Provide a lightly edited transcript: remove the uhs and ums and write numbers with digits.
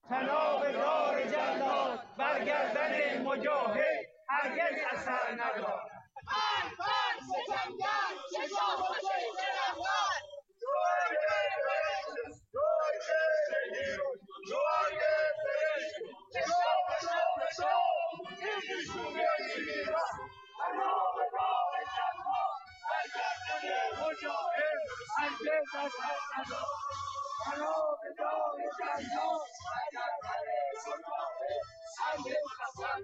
طناب دار جلاد برگردن مجاهد هرگز اثر ندارد. من ستمگر شجاع و شیخ رهبر مجاهد